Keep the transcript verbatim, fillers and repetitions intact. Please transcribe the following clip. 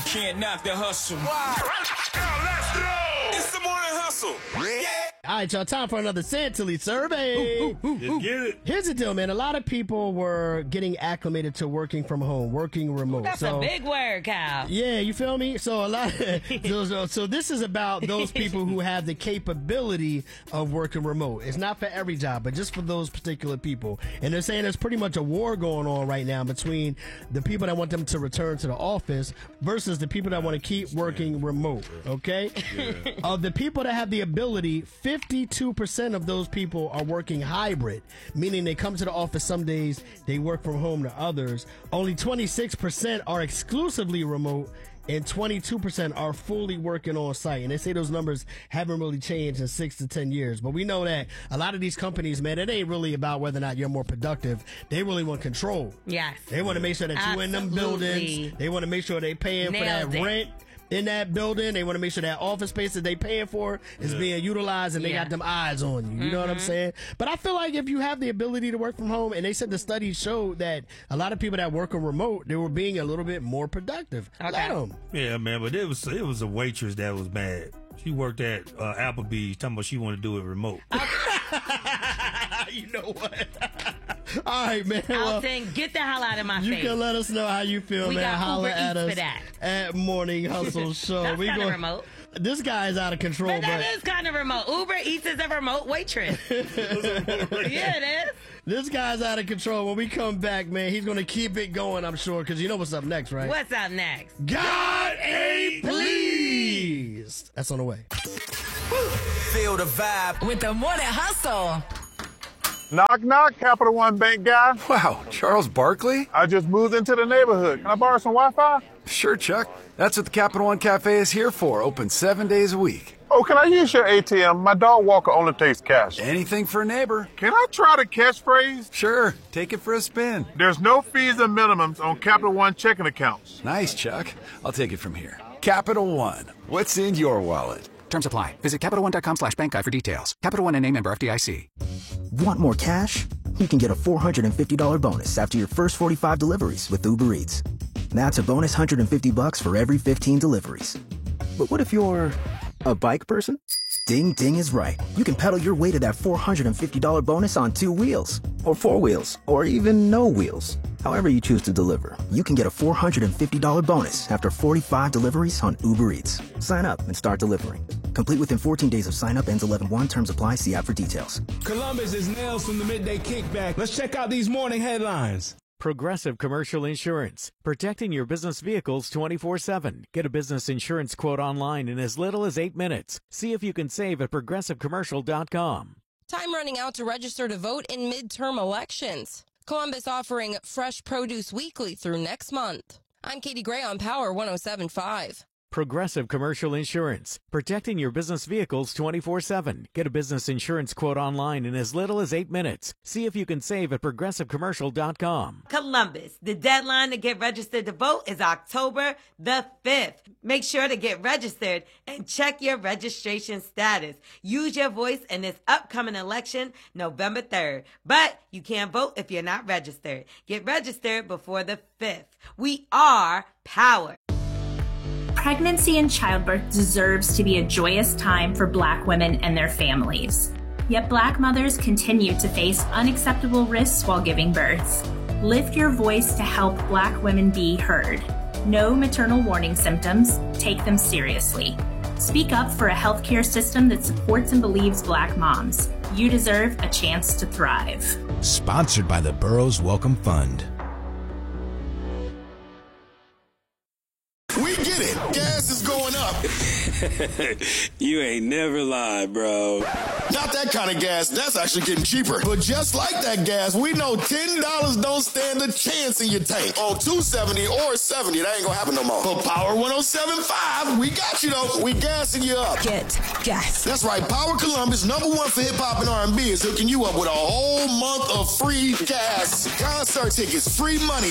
can't knock the hustle. Wow. Let's go. It's the morning hustle. Yeah. All right, y'all, time for another Santilly survey. Ooh, ooh, ooh, ooh. Get it. Here's the deal, man. A lot of people were getting acclimated to working from home, working remote. That's so, a big word, Kyle. Yeah, you feel me? So a lot. so, so, so this is about those people who have the capability of working remote. It's not for every job, but just for those particular people. And they're saying there's pretty much a war going on right now between the people that want them to return to the office versus the people that want to keep working remote. Okay. Yeah. Of the people that have the ability, fifty-two percent of those people are working hybrid, meaning they come to the office some days, they work from home to others. Only twenty-six percent are exclusively remote, and twenty-two percent are fully working on site. And they say those numbers haven't really changed in six to ten years. But we know that a lot of these companies, man, it ain't really about whether or not you're more productive. They really want control. Yes. They want to make sure that you in them buildings. They want to make sure they paying Nailed for that it. rent in that building. They want to make sure that office space that they paying for is Yeah. being utilized, and they Yeah. got them eyes on you. You know what I'm saying? But I feel like if you have the ability to work from home, and they said the studies showed that a lot of people that work on remote, they were being a little bit more productive. Okay. Let 'em. Yeah, man, but it was it was a waitress that was mad. She worked at uh, Applebee's, talking about she wanted to do it remote. You know what? All right, man. Well, Alton, get the hell out of my you face. can let us know how you feel, We man. got Holler Uber at Eats us for that. at Morning Hustle Show. That's We kinda go- remote. This guy is out of control, But but, that is kind of remote. Uber Eats is a remote waitress. Yeah, it is. this guy's out of control. When we come back, man, he's going to keep it going, I'm sure, because you know what's up next, right? What's up next? God ain't pleased. That's on the way. Feel the vibe. With the Morning Hustle. Knock, knock, Capital One Bank guy. Wow, Charles Barkley? I just moved into the neighborhood. Can I borrow some Wi-Fi? Sure, Chuck. That's what the Capital One Cafe is here for, open seven days a week. Oh, can I use your A T M? My dog walker only takes cash. Anything for a neighbor. Can I try the catchphrase? Sure, take it for a spin. There's no fees and minimums on Capital One checking accounts. Nice, Chuck. I'll take it from here. Capital One, what's in your wallet? Terms apply. Visit CapitalOne.com slash bank guide for details. Capital One N A member F D I C. Want more cash? You can get a four hundred fifty dollars bonus after your first forty-five deliveries with Uber Eats. That's a bonus one hundred fifty bucks for every fifteen deliveries. But what if you're a bike person? Ding Ding is right. You can pedal your way to that four hundred fifty dollars bonus on two wheels, or four wheels, or even no wheels. However you choose to deliver, you can get a four hundred fifty dollars bonus after forty-five deliveries on Uber Eats. Sign up and start delivering. Complete within fourteen days of sign up. Ends eleven one. Terms apply. See app for details. Columbus is Nails from the Midday Kickback. Let's check out these morning headlines. Progressive Commercial Insurance, protecting your business vehicles twenty-four seven. Get a business insurance quote online in as little as eight minutes. See if you can save at progressive commercial dot com. Time running out to register to vote in midterm elections. Columbus offering Fresh Produce Weekly through next month. I'm Katie Gray on Power one oh seven point five. Progressive Commercial Insurance, protecting your business vehicles twenty-four seven. Get a business insurance quote online in as little as eight minutes. See if you can save at progressive commercial dot com. Columbus, the deadline to get registered to vote is October the fifth. Make sure to get registered and check your registration status. Use your voice in this upcoming election, November third. But you can't vote if you're not registered. Get registered before the fifth. We are Power. Pregnancy and childbirth deserves to be a joyous time for Black women and their families. Yet Black mothers continue to face unacceptable risks while giving birth. Lift your voice to help Black women be heard. Know maternal warning symptoms. Take them seriously. Speak up for a healthcare system that supports and believes Black moms. You deserve a chance to thrive. Sponsored by the Burroughs Welcome Fund. We get it. Gas is going up. You ain't never lied, bro. Not that kind of gas. That's actually getting cheaper. But just like that gas, we know ten dollars don't stand a chance in your tank. On two seventy or seventy, that ain't gonna happen no more. But Power one oh seven point five, we got you though. We gassing you up. Get gas. That's right. Power Columbus, number one for hip hop and R and B, is hooking you up with a whole month of free gas. Concert tickets, free money,